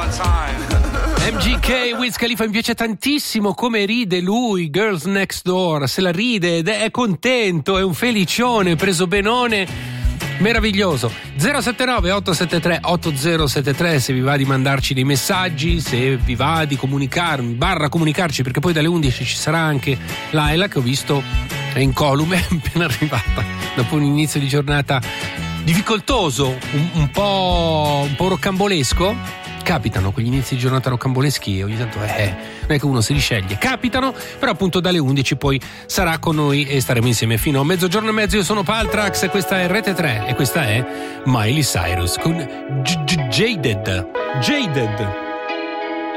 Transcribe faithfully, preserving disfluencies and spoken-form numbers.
M G K, Wiz Khalifa, mi piace tantissimo come ride lui, Girls Next Door, se la ride ed è contento, è un felicione, preso benone, meraviglioso. Zero sette nove otto sette tre otto zero sette tre se vi va di mandarci dei messaggi, se vi va di comunicarmi, barra comunicarci, perché poi dalle undici ci sarà anche Laila, che ho visto è incolume, appena arrivata dopo un inizio di giornata difficoltoso, un, un po' un po' roccambolesco. Capitano quegli inizi di giornata roccamboleschi, ogni tanto eh, non è che uno se li sceglie, capitano, però appunto dalle undici poi sarà con noi e staremo insieme fino a mezzogiorno e mezzo. Io sono Paltrax e questa è Rete tre e questa è Miley Cyrus con J- J- Jaded Jaded